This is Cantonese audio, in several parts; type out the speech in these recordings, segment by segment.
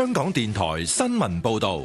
香港電台新聞報道。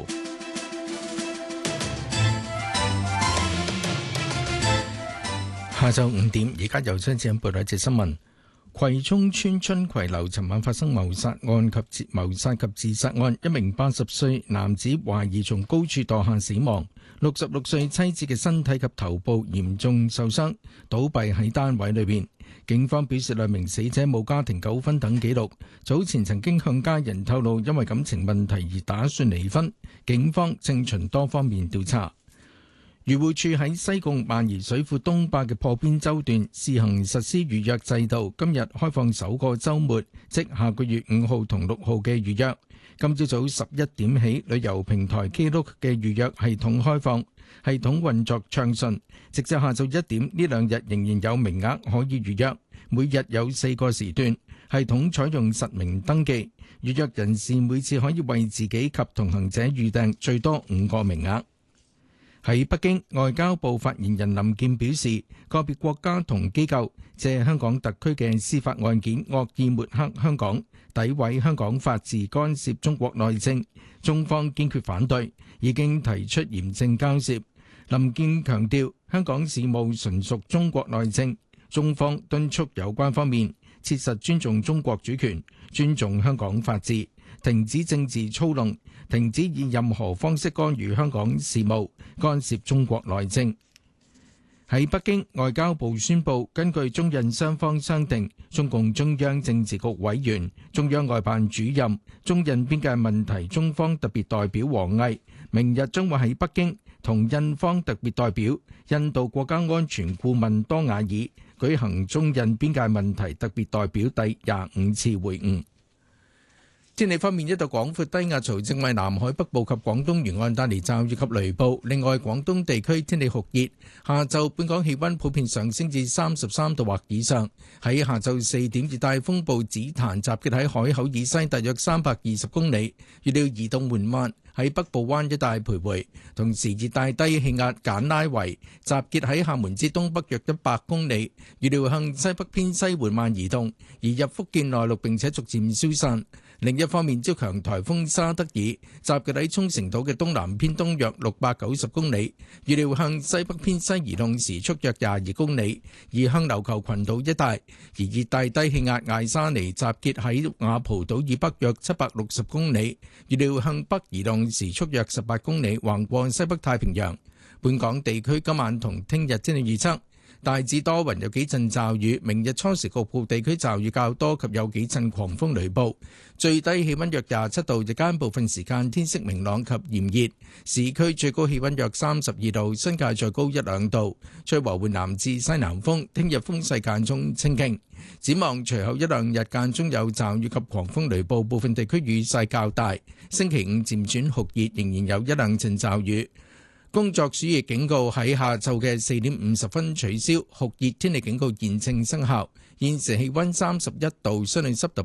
下晝5點，而家由張志恩報道一節新聞。葵涌村春葵樓尋晚發生謀殺及自殺案，一名80歲男子懷疑從高處墮下死亡，66歲妻子嘅身體及頭部嚴重受傷，倒斃喺單位裏邊。警方表示兩名死者冇家庭糾紛等記錄，早前曾經向家人透露因為感情問題而打算離婚，警方正循多方面調查。漁護署喺西貢萬宜水庫東壩嘅破邊洲段試行實施預約制度，今日開放首個週末，即下個月5號同6號嘅預約。今朝早11點起，旅遊平台 Klook 嘅預約系統開放，系統運作暢順，直至下晝1點，呢兩日仍然有名額可以預約，每日有4個時段，系統採用實名登記，預約人士每次可以為自己及同行者預訂最多5個名額。喺北京，外交部發言人林健表示，個別國家同機構借香港特區嘅司法案件惡意抹黑香港，詆毀香港法治，干涉中國內政，中方堅決反對，已經提出嚴正交涉。林健強調，香港事務純屬中國內政，中方敦促有關方面切實尊重中國主權，尊重香港法治，停止政治操弄，停止以任何方式干預香港事務，干涉中國內政。喺北京，外交部宣布，根據中印雙方商定，中共中央政治局委員、中央外辦主任、中印邊界問題中方特別代表王毅，明日將會喺北京同印方特別代表、印度國家安全顧問多瓦爾舉行中印邊界問題特別代表第25次會晤。天氣方面，一道廣闊低壓槽正為南海北部及廣東沿岸帶嚟驟雨及雷暴。另外，廣東地區天氣酷熱，下晝本港氣溫普遍上升至33度或以上。喺下晝4點，熱帶風暴紫檀集結喺海口以西大約320公里，預料移動緩慢，喺北部灣一帶徘徊。同時，熱帶低氣壓簡拉維集結喺廈門之東北約100公里，預料向西北偏西緩慢移動，移入福建內陸並且逐漸消散。另一方面，超強颱風沙德爾集結喺沖繩島嘅東南偏東約690公里，預料向西北偏西移動，時速約22公里，移向琉球群島一帶。而熱帶低氣壓艾沙尼集結喺雅蒲島以北約760公里，預料向北移動，時速約18公里，橫過西北太平洋。本港地區今晚同聽日天氣預測，大致多雲，有幾陣驟雨。明日初時局部地區驟雨較多及有幾陣狂風雷暴。最低氣溫約27度，日間部分時間天色明朗及炎熱。市區最高氣溫約32度，新界再高1-2度。吹和緩南至西南風，聽日風勢間中清勁。展望隨後1-2日間中有驟雨及狂風雷暴，部分地區雨勢較大。星期五漸轉酷熱，仍然有1-2陣驟雨。工作暑熱警告喺下晝嘅4點50分取消，酷熱天氣警告現正生效。現時氣溫31度，相對濕度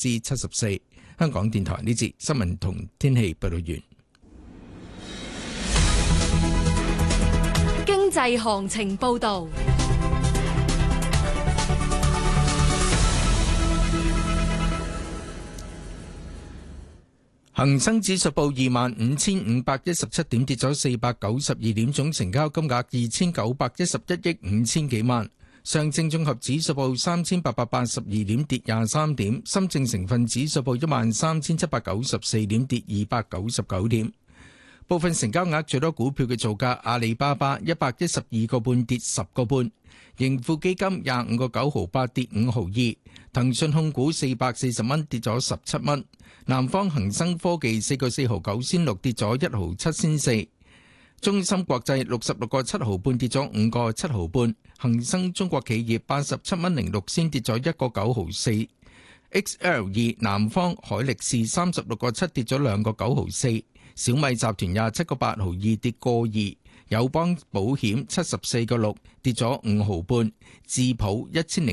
74%。香港電台呢節新聞同天氣報道完。 經濟行情報道。 恒生指數報25,517點，跌咗492點，總成交金額2,911億5千幾萬。上證綜合指數報3,882點，跌23點。深證成分指數報13,794點，跌299點。部分成交額最多股票嘅造價：阿里巴巴112個半，跌10個半；盈富基金25個9毫8，跌5毫2；騰訊控股440蚊，跌咗17蚊；南方恒生科技4個4毫9仙6，跌咗1毫7仙4；中芯國際66個7毫半，跌咗5個7毫半；恒生中國企業87蚊06仙，跌咗1個9毫4；XL2 南方海力士36個7，跌咗2個9毫4；小米集團27個8毫2，跌個2；友邦保險74個6，跌咗5毫半；智普1000